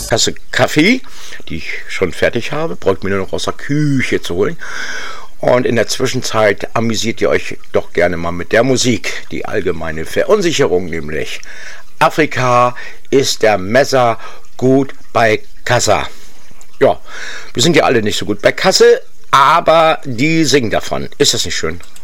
Tasse Kaffee, die ich schon fertig habe. Braucht mir nur noch aus der Küche zu holen. Und in der Zwischenzeit amüsiert ihr euch doch gerne mal mit der Musik. Die allgemeine Verunsicherung nämlich. Afrika ist der Messer gut bei Kassa. Ja, wir sind ja alle nicht so gut bei Kasse, aber die singen davon. Ist das nicht schön?